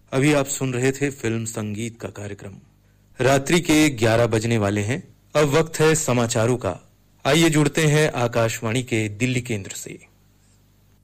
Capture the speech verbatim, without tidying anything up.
अभी आप सुन रहे थे फिल्म संगीत का कार्यक्रम। रात्रि के ग्यारह बजने वाले हैं। अब वक्त है समाचारों का। आइए जुड़ते हैं आकाशवाणी के दिल्ली केंद्र से।